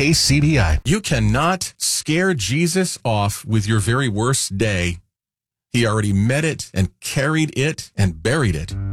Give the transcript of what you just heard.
KCBI. You cannot scare Jesus off with your very worst day. He already met it and carried it and buried it.